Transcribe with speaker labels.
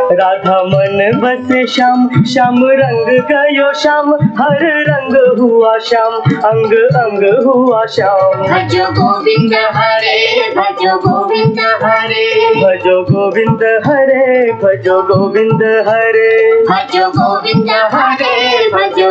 Speaker 1: राधा मन बस श्याम, श्याम रंग गयो श्याम, हर रंग हुआ श्याम, अंग अंग हुआ श्याम।
Speaker 2: भजो गोविंद हरे, भजो गोविंद हरे,
Speaker 1: भजो गोविंद हरे, भजो गोविंद हरे,
Speaker 2: भजो गोविंद हरे, भजो